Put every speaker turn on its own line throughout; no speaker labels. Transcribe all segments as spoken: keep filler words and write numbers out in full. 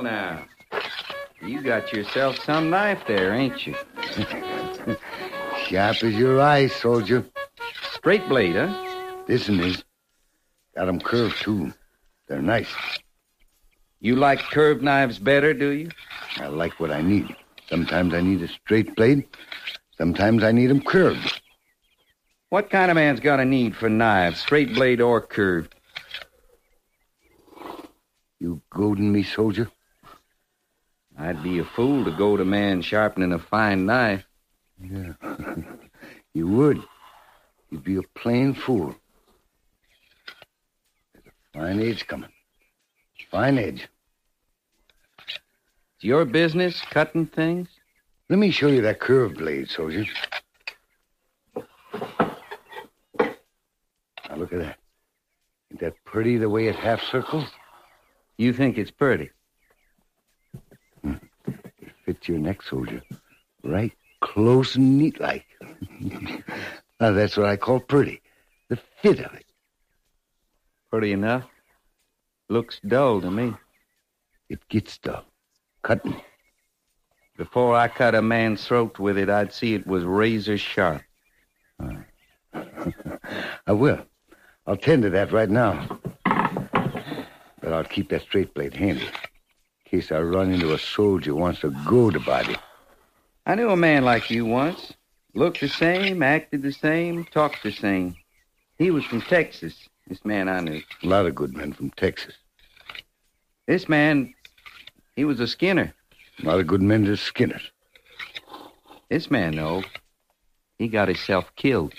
now. You got yourself some knife there, ain't you?
Sharp as your eyes, soldier.
Straight blade, huh?
This one is. Got 'em curved, too. They're nice.
You like curved knives better, do you?
I like what I need. Sometimes I need a straight blade. Sometimes I need 'em curved.
What kind of man's got a need for knives, straight blade or curved?
You goading me, soldier?
I'd be a fool to goad a man sharpening a fine knife.
Yeah. You would. You'd be a plain fool. There's a fine edge coming. Fine edge.
It's your business, cutting things?
Let me show you that curved blade, soldier. Now, look at that. Ain't that pretty, the way it half circles?
You think it's pretty?
Hmm. It fits your neck, soldier. Right close and neat-like. Now, that's what I call pretty. The fit of it.
Pretty enough. Looks dull to me.
It gets dull. Cutting.
Before I cut a man's throat with it, I'd see it was razor sharp.
Uh, I will. I'll tend to that right now. But I'll keep that straight blade handy. In case I run into a soldier who wants to goad a body.
I knew a man like you once. Looked the same, acted the same, talked the same. He was from Texas, this man I knew.
A lot of good men from Texas.
This man, he was a skinner.
A lot of good men are skinners.
This man, though, he got himself killed.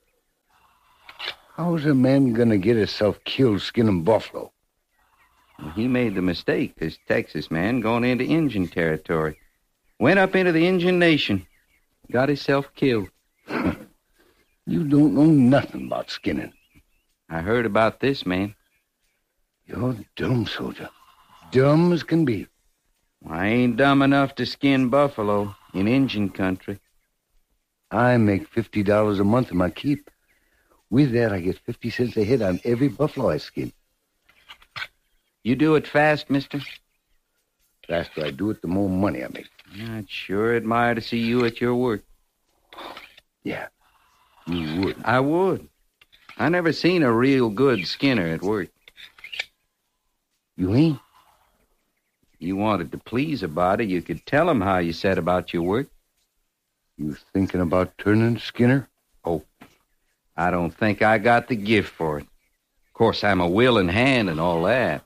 How's a man gonna get himself killed skinning buffalo?
Well, he made the mistake, this Texas man, going into Indian territory. Went up into the Indian Nation. Got himself killed.
You don't know nothing about skinning.
I heard about this man.
You're dumb, soldier. Dumb as can be.
I ain't dumb enough to skin buffalo in Indian country.
I make fifty dollars a month in my keep. With that, I get fifty cents a head on every buffalo I skin.
You do it fast, mister?
The faster I do it, the more money I make.
I'd sure admire to see you at your work.
Yeah, you would.
I would. I never seen a real good skinner at work.
You ain't?
You wanted to please a body, you could tell him how you set about your work.
You thinking about turning skinner?
Oh, I don't think I got the gift for it. Of course, I'm a willing hand and all that.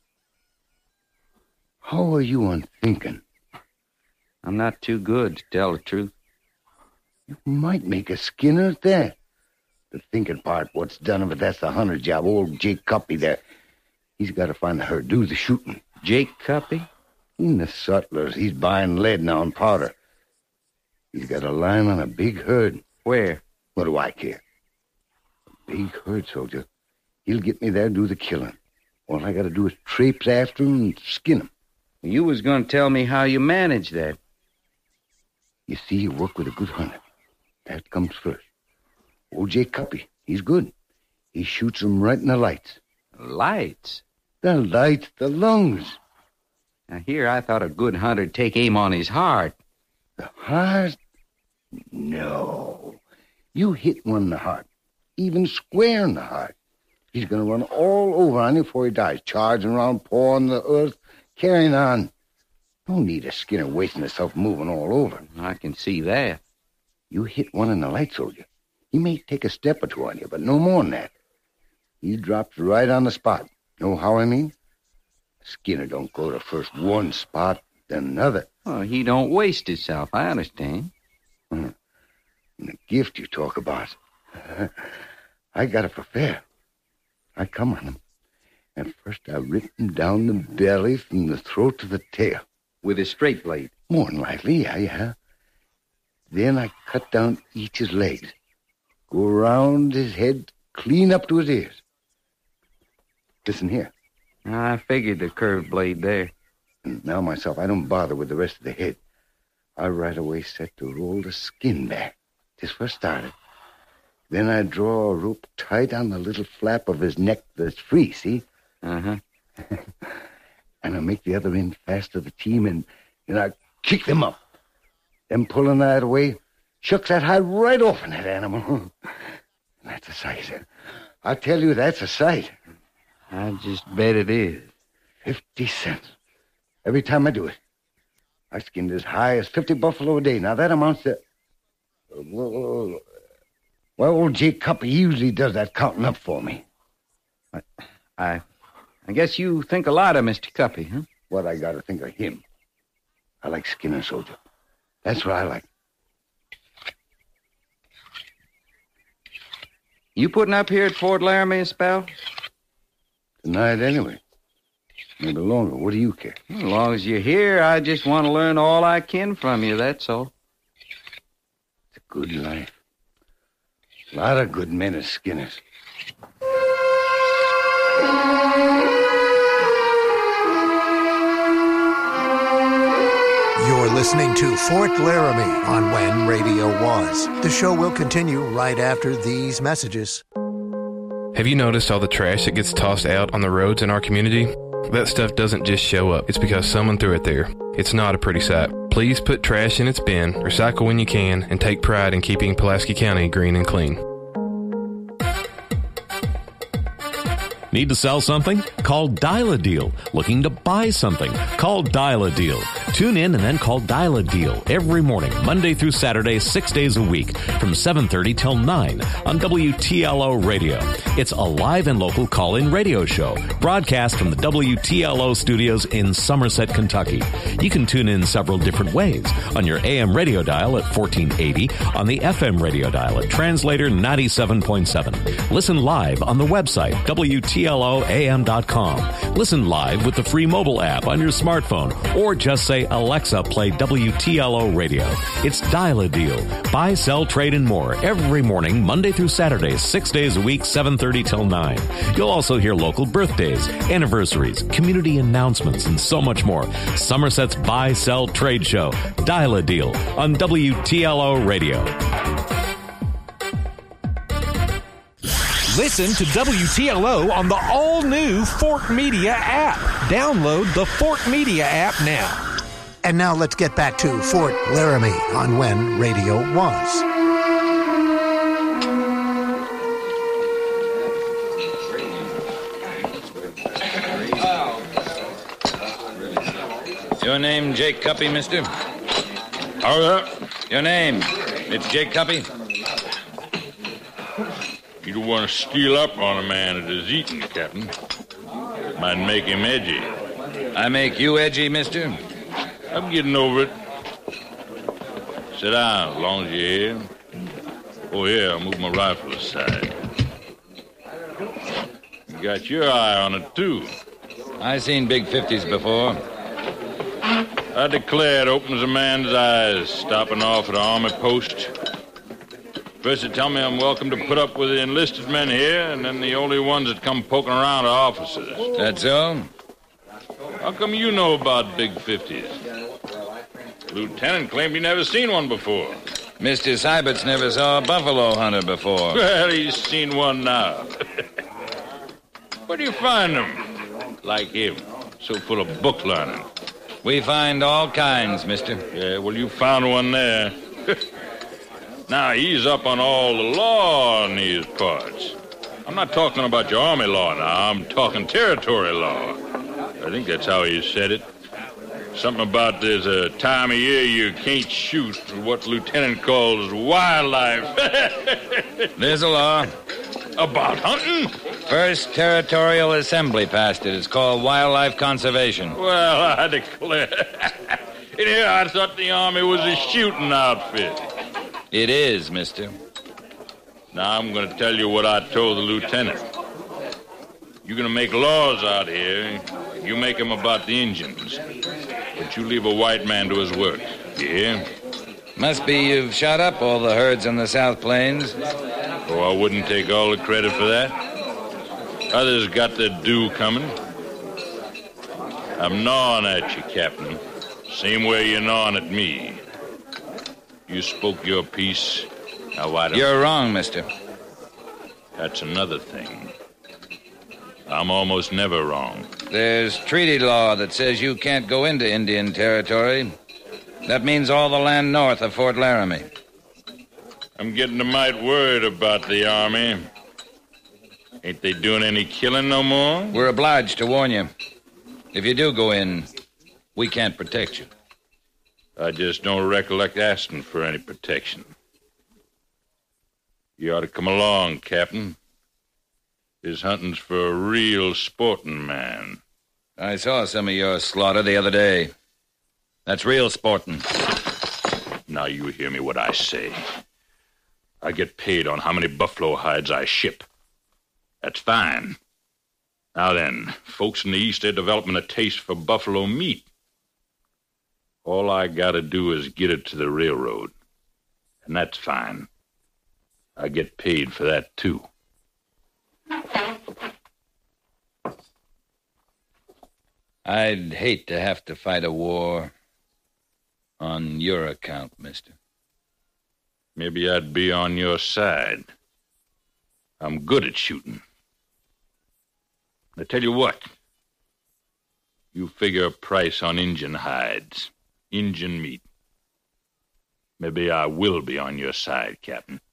How are you on thinking?
I'm not too good, to tell the truth.
You might make a skinner at that. The thinking part, what's done of it, that's the hunter job. Old Jake Cuppy there. He's got to find her, do the shooting.
Jake Cuppy?
In the sutlers. He's buying lead now and powder. He's got a line on a big herd.
Where?
What do I care? A big herd, soldier. He'll get me there, do the killing. All I got to do is traipse after him and skin him.
You was going to tell me how you manage that.
You see, you work with a good hunter. That comes first. Old Jake Cuppy, he's good. He shoots them right in the lights.
Lights?
The lights, the lungs.
Now, here I thought a good hunter'd take aim on his heart.
The heart? No. You hit one in the heart, even square in the heart. He's going to run all over on you before he dies, charging around, pawing the earth, carrying on. No need a skinner wasting himself moving all over.
I can see that.
You hit one in the light, soldier. He may take a step or two on you, but no more than that. He drops right on the spot. Know how I mean? Skinner don't go to first one spot, then another.
Oh, he don't waste himself, I understand.
Hmm. And the gift you talk about, I got it for fair. I come on him, and first I rip him down the belly from the throat to the tail.
With a straight blade?
More than likely, yeah, yeah. Then I cut down each his legs. Go around his head, clean up to his ears. Listen here.
I figured the curved blade there.
And now myself, I don't bother with the rest of the head. I right away set to roll the skin back. Just first started. Then I draw a rope tight on the little flap of his neck that's free, see?
Uh-huh.
And and I make the other end fast to the team, and, and I kick them up. Then pulling that away, shucks that hide right off in that animal. That's a sight. I tell you, that's a sight.
I just bet it is.
Fifty cents. Every time I do it. I skinned as high as fifty buffalo a day. Now, that amounts to... Well, old Jake Cuppy usually does that counting up for me.
I, I, I guess you think a lot of Mister Cuppy, huh?
What I got to think of him. I like skinning a soldier. That's what I like.
You putting up here at Fort Laramie a spell?
Tonight, anyway. Maybe longer. What do you care?
As long as you're here, I just want to learn all I can from you, that's all.
It's a good life. A lot of good men as skinners.
You're listening to Fort Laramie on When Radio Was. The show will continue right after these messages.
Have you noticed all the trash that gets tossed out on the roads in our community? That stuff doesn't just show up. It's because someone threw it there. It's not a pretty sight. Please put trash in its bin, recycle when you can, and take pride in keeping Pulaski County green and clean.
Need to sell something? Call Dial a Deal. Looking to buy something? Call Dial a Deal. Tune in and then call Dial a Deal every morning, Monday through Saturday, six days a week, from seven thirty till nine on W T L O Radio. It's a live and local call-in radio show, broadcast from the W T L O studios in Somerset, Kentucky. You can tune in several different ways: on your A M radio dial at fourteen eighty, on the F M radio dial at translator ninety-seven point seven. Listen live on the website, W T L O A M dot com. Listen live with the free mobile app on your smartphone, or just say, Alexa, play W T L O Radio. It's Dial a Deal. Buy, sell, trade, and more every morning, Monday through Saturday, six days a week, seven thirty till nine. You'll also hear local birthdays, anniversaries, community announcements, and so much more. Somerset's Buy, Sell, Trade Show. Dial a Deal on W T L O Radio.
Listen to W T L O on the all-new Fort Media app. Download the Fort Media app now.
And now let's get back to Fort Laramie on When Radio Was.
Your name, Jake Cuppy, mister?
How that?
Your name, it's Jake Cuppy?
You don't want to steal up on a man that is eating, Captain. Might make him edgy.
I make you edgy, mister?
I'm getting over it. Sit down, as long as you're here. Oh, yeah, I'll move my rifle aside. You got your eye on it, too.
I seen big fifties before.
I declare it opens a man's eyes, stopping off at an army post. First they tell me I'm welcome to put up with the enlisted men here, and then the only ones that come poking around are officers.
That's so?
How come you know about big fifties? Lieutenant claimed he never seen one before.
Mister Sybert's never saw a buffalo hunter before.
Well, he's seen one now. Where do you find them? Like him, so full of book learning.
We find all kinds, mister.
Yeah, well, you found one there. Now, he's up on all the law in these parts. I'm not talking about your army law now. I'm talking territory law. I think that's how he said it. Something about there's a time of year you can't shoot what Lieutenant calls wildlife.
There's a law.
About hunting?
First Territorial Assembly passed it. It's called Wildlife Conservation.
Well, I declare. In here, I thought the Army was a shooting outfit.
It is, mister.
Now, I'm going to tell you what I told the lieutenant. You're going to make laws out here. You make them about the Indians. But you leave a white man to his work. You hear?
Must be you've shot up all the herds on the South Plains.
Oh, I wouldn't take all the credit for that. Others got their due coming. I'm gnawing at you, Captain. Same way you're gnawing at me. You spoke your piece. Now, why don't...
You're wrong, mister.
That's another thing. I'm almost never wrong.
There's treaty law that says you can't go into Indian territory. That means all the land north of Fort Laramie.
I'm getting a mite worried about the Army. Ain't they doing any killing no more?
We're obliged to warn you. If you do go in, we can't protect you.
I just don't recollect asking for any protection. You ought to come along, Captain. This hunting's for a real sporting man.
I saw some of your slaughter the other day. That's real sporting.
Now you hear me what I say. I get paid on how many buffalo hides I ship. That's fine. Now then, folks in the East are developing a taste for buffalo meat. All I gotta do is get it to the railroad. And that's fine. I get paid for that, too.
I'd hate to have to fight a war on your account, mister.
Maybe I'd be on your side. I'm good at shooting. I tell you what. You figure a price on Injun hides, Injun meat. Maybe I will be on your side, Captain.